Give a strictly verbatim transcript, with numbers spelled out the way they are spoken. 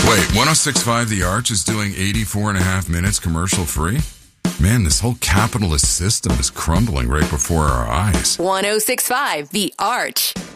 Wait, one oh six point five The Arch is doing eighty-four and a half minutes commercial free? Man, this whole capitalist system is crumbling right before our eyes. one oh six point five The Arch.